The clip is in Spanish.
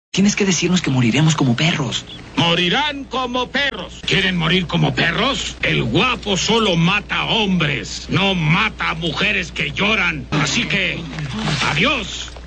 Tienes que decirnos que moriremos como perros. Morirán como perros. ¿Quieren morir como perros? El guapo solo mata hombres, no mata a mujeres que lloran. Así que, adiós.